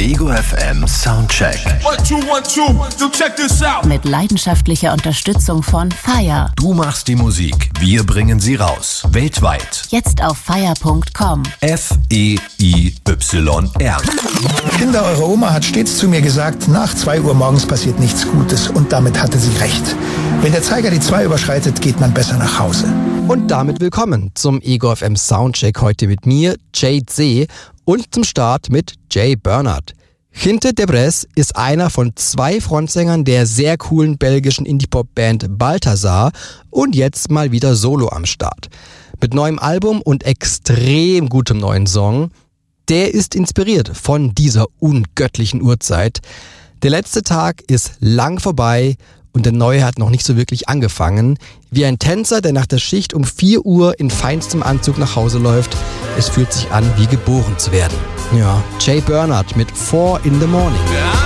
Ego FM Soundcheck. 1, 2, 1, 2, so check this out. Mit leidenschaftlicher Unterstützung von FIRE. Du machst die Musik, wir bringen sie raus. Weltweit. Jetzt auf FIRE.com. FEIYR. Kinder, eure Oma hat stets zu mir gesagt, nach 2 Uhr morgens passiert nichts Gutes, und damit hatte sie recht. Wenn der Zeiger die 2 überschreitet, geht man besser nach Hause. Und damit willkommen zum Ego FM Soundcheck, heute mit mir, Jade C. und zum Start mit Jay Bernard. Hinte Debres ist einer von 2 Frontsängern der sehr coolen belgischen Indie-Pop-Band Balthazar und jetzt mal wieder solo am Start. Mit neuem Album und extrem gutem neuen Song. Der ist inspiriert von dieser ungöttlichen Uhrzeit. Der letzte Tag ist lang vorbei und der neue hat noch nicht so wirklich angefangen. Wie ein Tänzer, der nach der Schicht um 4 Uhr in feinstem Anzug nach Hause läuft. Es fühlt sich an, wie geboren zu werden. Ja, Jay Bernard mit 4 in the Morning.